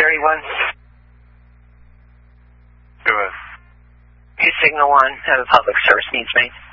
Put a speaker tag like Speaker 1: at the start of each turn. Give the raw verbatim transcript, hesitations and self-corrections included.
Speaker 1: thirty-one.
Speaker 2: Go ahead.
Speaker 1: Two Signal one, have a public service needs made.